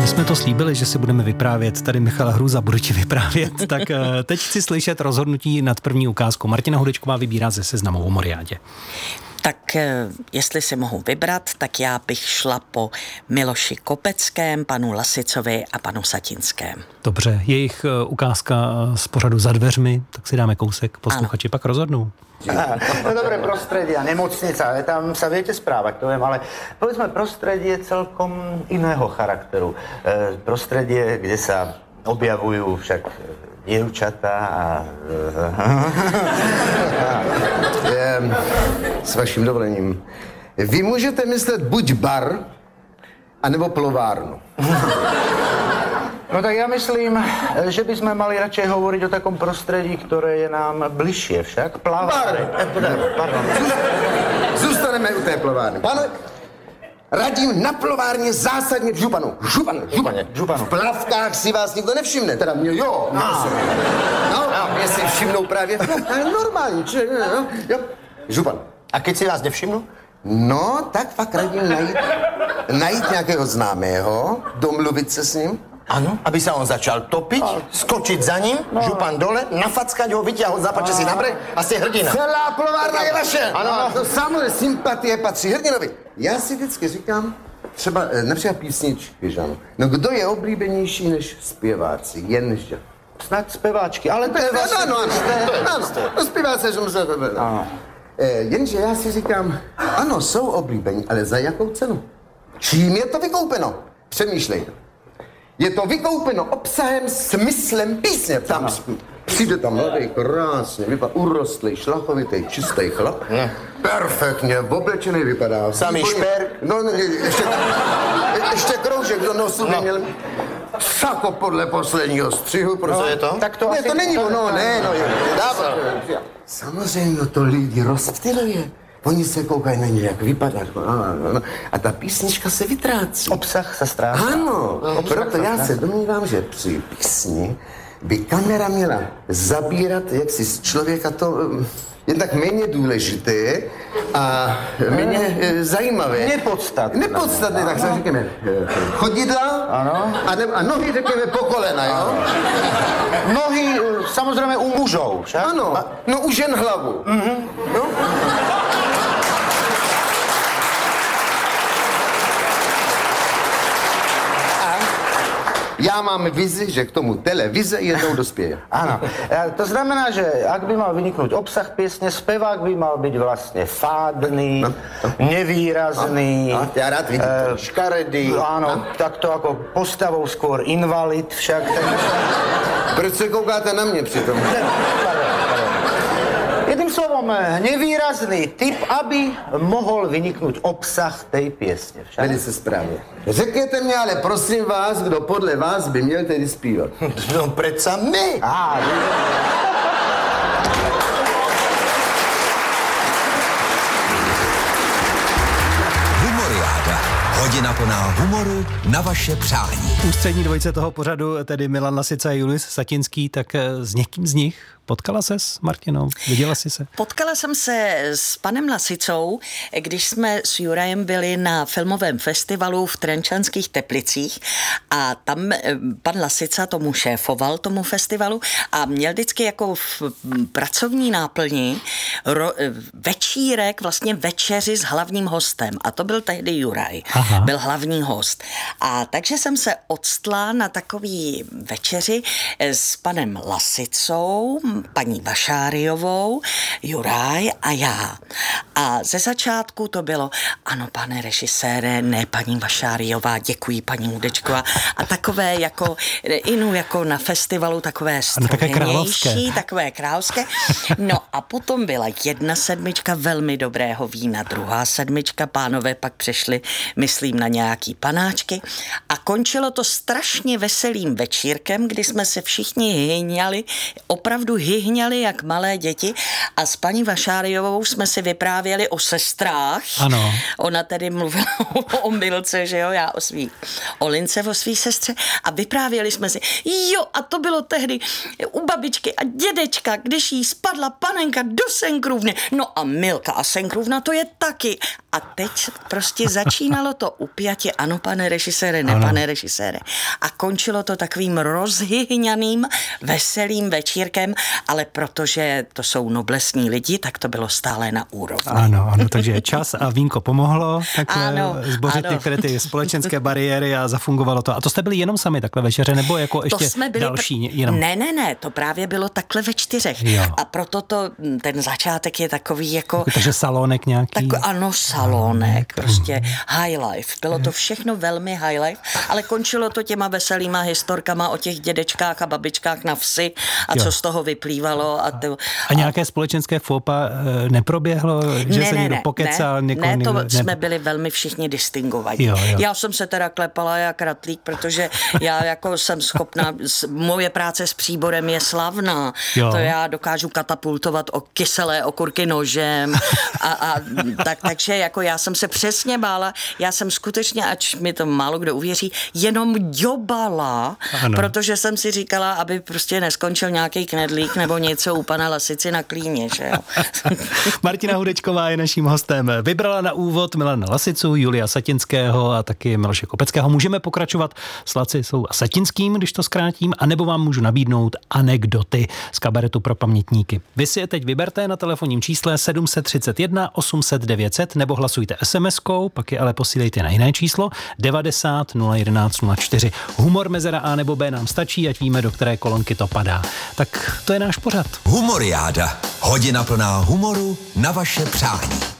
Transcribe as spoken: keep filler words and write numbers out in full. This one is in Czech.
My jsme to slíbili, že si budeme vyprávět. Tady Michal Hrůza, budu ti vyprávět. Tak teď chci slyšet rozhodnutí nad první ukázkou. Martina Hudečková vybírá ze seznamu Humoriádě. Tak jestli si mohu vybrat, tak já bych šla po Miloši Kopeckém, panu Lasicovi a panu Satinském. Dobře, jejich ukázka z pořadu Za dveřmi, tak si dáme kousek, posluchači ano. Pak rozhodnou. No dobré prostredie a nemocnica, tam sa viete správať, to viem, ale povedzme prostredie celkom iného charakteru. E, prostredie, kde sa objavujú však dievčatá a... e, s vaším dovolením. Vy můžete myslet buď bar, anebo plovárnu. No tak ja myslím, že by sme mali radšej hovoriť o takom prostredí, ktoré je nám bližšie však. Plavárne. Pardon. Zůstaneme u té plovárny. Pane, radím na plovárně zásadně v županu. Župan, županě, županu. V plavkách si vás nikdo nevšimne, teda mě, jo. No, no, no mě si všimnou právě v plavkách, normální, či, no, jo. Župan. A keď si vás nevšimnu? No, tak fakt radím najít, najít nějakého známého, domluvit se s ním. Ano, aby sa on začal topiť, no. Skočiť za ním, no. Župan dole, nafackať ho, vyťahol zapače no. Si na breh a ste hrdina. Celá plovárna je vaše. Ano. To samozřejmě sympatie patří hrdinovi. Já si vždycky říkám, třeba například písničky, že ano. No kdo je oblíbenější než zpěváci, jenže. Snad zpěváčky, ale to je no, vlastně... No, ano, ano, no zpěváci, že musím... Ano. Jenže já si říkám, ano, jsou oblíbení, ale za jakou cenu? Čím je to vykoupeno? Přemýšlej. Je to vykoupeno obsahem, smyslem písně. Tam přijde tam mladý, krásně, vypadá urostlý, šlachovitý, čistý chlap. Ne. Perfektně, oblečený vypadá. Samý šper. No, ne, ještě, ještě kroužek do nosu by měl. Sako podle posledního střihu, protože no, je to? Tak to ne, asi... to není ono, ne, no. Dává. Samozřejmě to lidi rozptyluje. Oni se koukají na ně, jak vypadá. A ta písnička se vytrácí. Obsah se ztrácí. Ano, no, proto já se domnívám, že při písni by kamera měla zabírat jaksi z člověka to jednak méně důležité a méně zajímavé. Nepodstatné. Nepodstatné, tak se říkáme chodidla ano. A, ne, a nohy řekněme po kolena, jo? Nohy samozřejmě u mužů, však? Ano, a, no u žen hlavu. Mm-hmm. No? Já mám vizi, že k tomu televize jednou dospěje. Áno. To znamená, že ak by mal vyniknúť obsah piesne, spevák by mal byť vlastne fádny, no, no. nevýrazný. No, no, ja rád vidím to. Škaredý. Áno, no. Takto ako postavou skôr invalid však. Tak... Proč se koukáte na mě přitom? Jedným slovom, nevýrazný typ, aby mohol vyniknúť obsah tej piesne. Však? Velice správně. Řekněte mě ale prosím vás, kdo podle vás by měl tedy zpívat. No predsa my. Á, Humoriáda. Hodina plná humoru na vaše přání. Ústřední dvojice toho pořadu, tedy Milan Lasica a Julius Satinský, tak s někým z nich potkala ses, Martino? Viděla jsi se? Potkala jsem se s panem Lasicou, když jsme s Jurajem byli na filmovém festivalu v Trenčanských Teplicích a tam pan Lasica tomu šéfoval, tomu festivalu a měl vždycky jako v pracovní náplni ro, večírek, vlastně večeři s hlavním hostem a to byl tehdy Juraj. Aha. Byl hlavní host. A takže jsem se odstla na takový večeři s panem Lasicou, paní Vašáriovou, Juraj a já. A ze začátku to bylo, ano, pane režisére, ne, paní Vašáriová, děkuji, paní Hudečková. A takové jako, inu jako na festivalu, takové strojnější, takové královské. No a potom byla jedna sedmička velmi dobrého vína, druhá sedmička, pánové pak přešli, myslím, na nějaký panáčky. A končilo to strašně veselým večírkem, kdy jsme se všichni hyhňali, opravdu hyhňali jak malé děti a s paní Vašáriovou jsme si vyprávěli o sestrách. Ano. Ona tedy mluvila o Milce, že jo, já o svý, o Lince, o svý sestře a vyprávěli jsme si, jo, a to bylo tehdy u babičky a dědečka, když jí spadla panenka do senkrůvny. No a Milka a senkrůvna to je taky. A teď prostě začínalo to upjatě, ano, pane režisére, ne, ano, pane pane režisére. A končilo to takovým rozhyhňaným, veselým večírkem, ale protože to jsou noblesní lidi, tak to bylo stále na úrovni. Ano, ano, takže čas a vínko pomohlo takhle ano, zbořit ano. některé ty společenské bariéry a zafungovalo to. A to jste byli jenom sami takhle večeře, nebo jako ještě to jsme byli další? Pr- jenom... Ne, ne, ne, to právě bylo takhle ve čtyřech. Jo. A proto to, ten začátek je takový jako... Takže salónek nějaký? Tak, ano, salónek, prostě high life. Bylo to všechno velmi high life, ale končilo to těma veselýma historkama o těch dědečkách a babičkách na vsi a Jo. co z toho vyplývalo. A, to, A nějaké společenské fópa e, neproběhlo, že ne, se ne, někdo ne, pokecal? ne, někoho, ne, to někdo, jsme byli velmi všichni distingovaní. Jo, jo. Já jsem se teda klepala jak ratlík, protože já jako jsem schopná, moje práce s příborem je slavná. Jo. To já dokážu katapultovat o kyselé okurky nožem a, a tak, takže jako já jsem se přesně bála, já jsem skutečně, ač mi to málo kdo uvěří, jenom ďobala, Ano. protože jsem si říkala, aby prostě neskončil nějaký knedlík nebo něco u pana Lasici na klíně, že jo. Martina Hudečková je naším hostem. Vybrala na úvod Milana Lasicu, Julia Satinského a taky Miloše Kopeckého. Můžeme pokračovat s Lacicou a Satinským, když to zkrátím, anebo vám můžu nabídnout anekdoty z kabaretu pro pamětníky. Vy si je teď vyberte na telefonním čísle sedm set třicet jedna osm set devět set nebo hlasujte es em eskou, pak je ale posílejte na jiné číslo devadesát nula jedenáct nula čtyři. Humor mezera A nebo B nám stačí, ať víme, do které kolonky to padá. Tak to je náš pořad. Humoriáda. Hodina plná humoru na vaše přání.